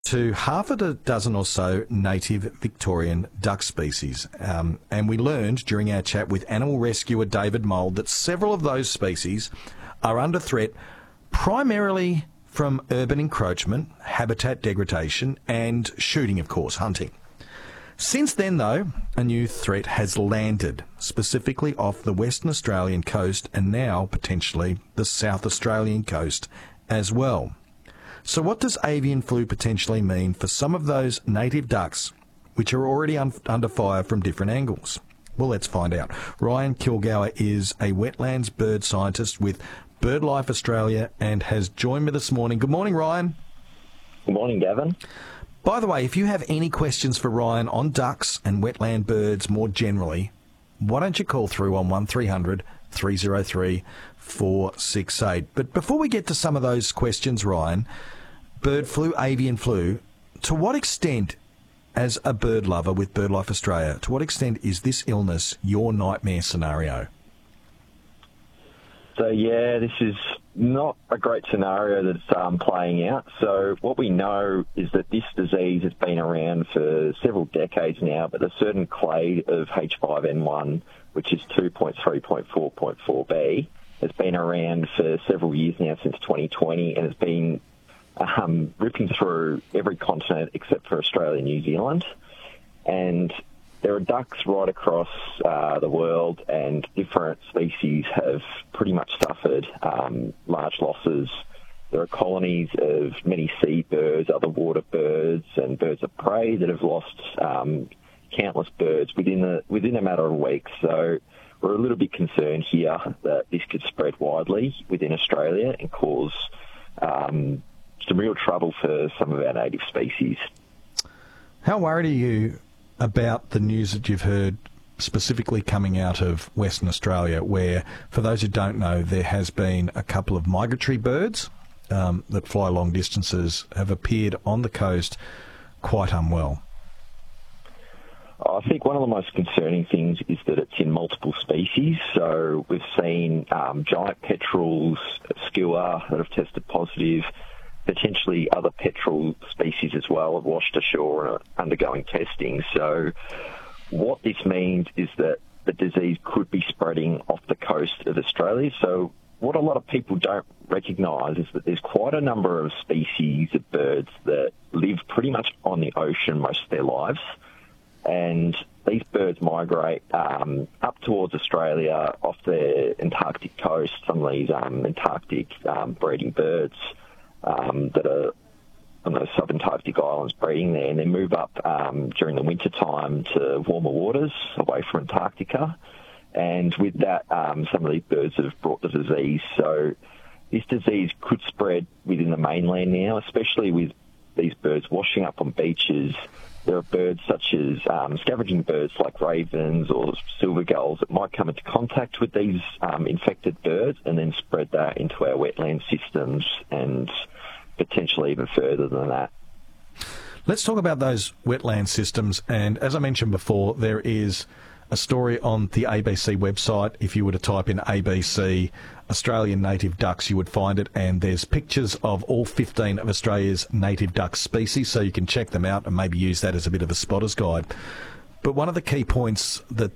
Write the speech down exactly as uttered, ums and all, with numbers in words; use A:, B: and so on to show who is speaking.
A: to half a dozen or so native Victorian duck species. Um, and we learned during our chat with animal rescuer David Mould that several of those species are under threat primarily from urban encroachment, habitat degradation and shooting, of course, hunting. Since then, though, a new threat has landed, specifically off the Western Australian coast and now potentially the South Australian coast as well. So what does avian flu potentially mean for some of those native ducks which are already un- under fire from different angles? Well, let's find out. Ryan Kilgour is a wetlands bird scientist with BirdLife Australia and has joined me this morning. Good morning, Ryan.
B: Good morning, Gavin.
A: By the way, if you have any questions for Ryan on ducks and wetland birds more generally, why don't you call through on one three hundred three oh three four six eight. But before we get to some of those questions, Ryan, bird flu, avian flu, to what extent, as a bird lover with BirdLife Australia, to what extent is this illness your nightmare scenario?
B: So, yeah, this is not a great scenario that's um, playing out. So what we know is that this disease has been around for several decades now, but a certain clade of H five N one, which is two point three point four point four B, has been around for several years now, since twenty twenty, and has been um, ripping through every continent except for Australia and New Zealand. And there are ducks right across uh, the world, and different species have pretty much suffered um, large losses. There are colonies of many seabirds, other water birds, and birds of prey that have lost um, countless birds within a, within a matter of weeks. So we're a little bit concerned here that this could spread widely within Australia and cause um, some real trouble for some of our native species.
A: How worried are you about the news that you've heard specifically coming out of Western Australia, where, for those who don't know, there has been a couple of migratory birds um, that fly long distances have appeared on the coast quite unwell?
B: I think one of the most concerning things is that it's in multiple species. So we've seen um, giant petrels, skua that have tested positive. Potentially other petrel species as well have washed ashore and are undergoing testing. So what this means is that the disease could be spreading off the coast of Australia. So what a lot of people don't recognise is that there's quite a number of species of birds that live pretty much on the ocean most of their lives. And these birds migrate um, up towards Australia off the Antarctic coast, some of these um, Antarctic um, breeding birds. Um, that are on those subantarctic islands breeding there, and then move up um, during the winter time to warmer waters away from Antarctica. And with that, um, some of these birds have brought the disease. So this disease could spread within the mainland now, especially with these birds washing up on beaches. There are birds such as um, scavenging birds like ravens or silver gulls that might come into contact with these um, infected birds and then spread that into our wetland systems and potentially even further than that.
A: Let's talk about those wetland systems. And as I mentioned before, there is a story on the A B C website. If you were to type in A B C Australian native ducks, you would find it, and there's pictures of all fifteen of Australia's native duck species, so you can check them out and maybe use that as a bit of a spotter's guide. But one of the key points that